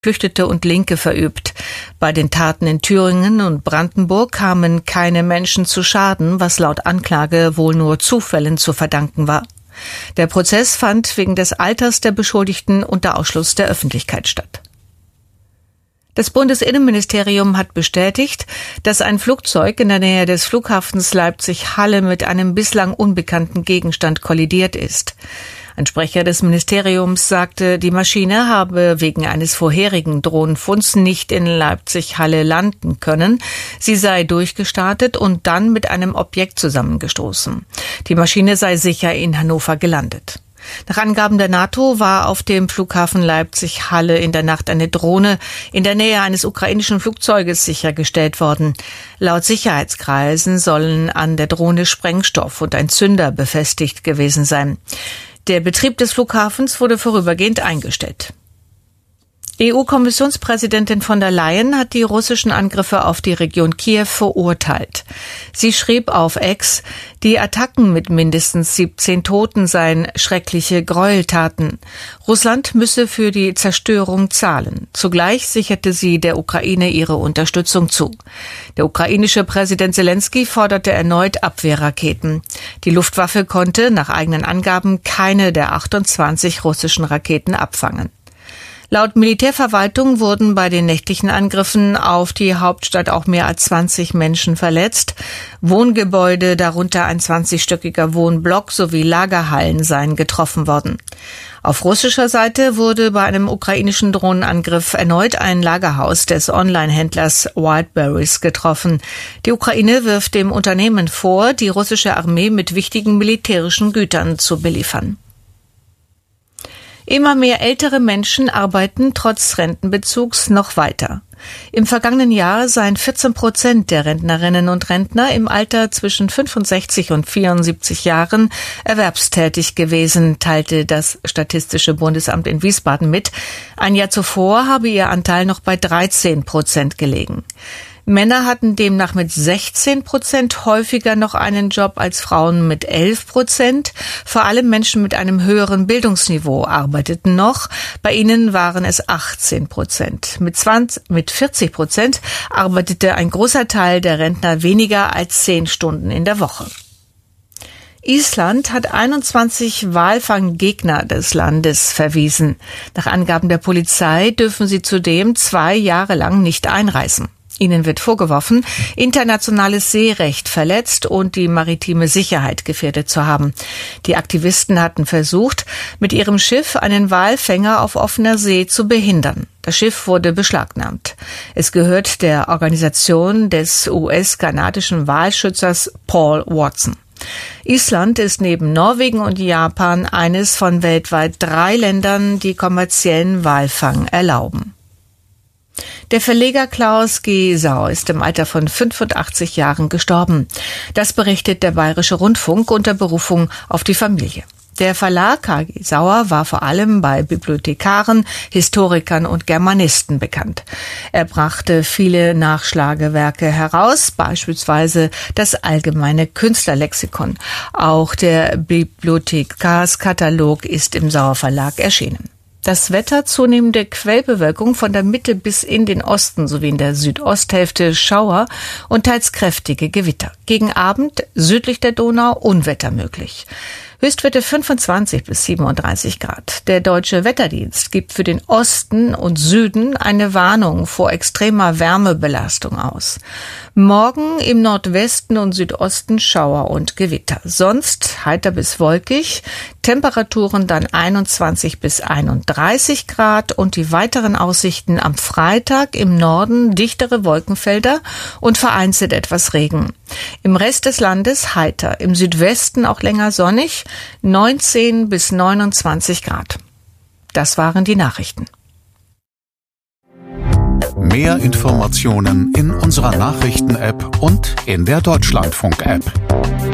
Geflüchtete und Linke verübt. Bei den Taten in Thüringen und Brandenburg kamen keine Menschen zu Schaden, was laut Anklage wohl nur Zufällen zu verdanken war. Der Prozess fand wegen des Alters der Beschuldigten unter Ausschluss der Öffentlichkeit statt. Das Bundesinnenministerium hat bestätigt, dass ein Flugzeug in der Nähe des Flughafens Leipzig-Halle mit einem bislang unbekannten Gegenstand kollidiert ist. Ein Sprecher des Ministeriums sagte, die Maschine habe wegen eines vorherigen Drohnenfunds nicht in Leipzig-Halle landen können. Sie sei durchgestartet und dann mit einem Objekt zusammengestoßen. Die Maschine sei sicher in Hannover gelandet. Nach Angaben der NATO war auf dem Flughafen Leipzig-Halle in der Nacht eine Drohne in der Nähe eines ukrainischen Flugzeuges sichergestellt worden. Laut Sicherheitskreisen sollen an der Drohne Sprengstoff und ein Zünder befestigt gewesen sein. Der Betrieb des Flughafens wurde vorübergehend eingestellt. EU-Kommissionspräsidentin von der Leyen hat die russischen Angriffe auf die Region Kiew verurteilt. Sie schrieb auf X, die Attacken mit mindestens 17 Toten seien schreckliche Gräueltaten. Russland müsse für die Zerstörung zahlen. Zugleich sicherte sie der Ukraine ihre Unterstützung zu. Der ukrainische Präsident Selenskyj forderte erneut Abwehrraketen. Die Luftwaffe konnte nach eigenen Angaben keine der 28 russischen Raketen abfangen. Laut Militärverwaltung wurden bei den nächtlichen Angriffen auf die Hauptstadt auch mehr als 20 Menschen verletzt. Wohngebäude, darunter ein 20-stöckiger Wohnblock sowie Lagerhallen seien getroffen worden. Auf russischer Seite wurde bei einem ukrainischen Drohnenangriff erneut ein Lagerhaus des Online-Händlers Wildberries getroffen. Die Ukraine wirft dem Unternehmen vor, die russische Armee mit wichtigen militärischen Gütern zu beliefern. Immer mehr ältere Menschen arbeiten trotz Rentenbezugs noch weiter. Im vergangenen Jahr seien 14% der Rentnerinnen und Rentner im Alter zwischen 65 und 74 Jahren erwerbstätig gewesen, teilte das Statistische Bundesamt in Wiesbaden mit. Ein Jahr zuvor habe ihr Anteil noch bei 13% gelegen. Männer hatten demnach mit 16% häufiger noch einen Job als Frauen mit 11%. Vor allem Menschen mit einem höheren Bildungsniveau arbeiteten noch. Bei ihnen waren es 18%. Mit 40% arbeitete ein großer Teil der Rentner weniger als 10 Stunden in der Woche. Island hat 21 Walfanggegner des Landes verwiesen. Nach Angaben der Polizei dürfen sie zudem 2 Jahre lang nicht einreisen. Ihnen wird vorgeworfen, internationales Seerecht verletzt und die maritime Sicherheit gefährdet zu haben. Die Aktivisten hatten versucht, mit ihrem Schiff einen Walfänger auf offener See zu behindern. Das Schiff wurde beschlagnahmt. Es gehört der Organisation des US-kanadischen Walschützers Paul Watson. Island ist neben Norwegen und Japan eines von weltweit 3 Ländern, die kommerziellen Walfang erlauben. Der Verleger Klaus G. Sau ist im Alter von 85 Jahren gestorben. Das berichtet der Bayerische Rundfunk unter Berufung auf die Familie. Der Verlag K.G. Sauer war vor allem bei Bibliothekaren, Historikern und Germanisten bekannt. Er brachte viele Nachschlagewerke heraus, beispielsweise das Allgemeine Künstlerlexikon. Auch der Bibliothekarskatalog ist im Sauer Verlag erschienen. Das Wetter: zunehmende Quellbewölkung von der Mitte bis in den Osten sowie in der Südosthälfte Schauer und teils kräftige Gewitter. Gegen Abend südlich der Donau Unwetter möglich. Höchstwerte 25 bis 37 Grad. Der Deutsche Wetterdienst gibt für den Osten und Süden eine Warnung vor extremer Wärmebelastung aus. Morgen im Nordwesten und Südosten Schauer und Gewitter. Sonst heiter bis wolkig. Temperaturen dann 21 bis 31 Grad und die weiteren Aussichten am Freitag im Norden dichtere Wolkenfelder und vereinzelt etwas Regen. Im Rest des Landes heiter, im Südwesten auch länger sonnig, 19 bis 29 Grad. Das waren die Nachrichten. Mehr Informationen in unserer Nachrichten-App und in der Deutschlandfunk-App.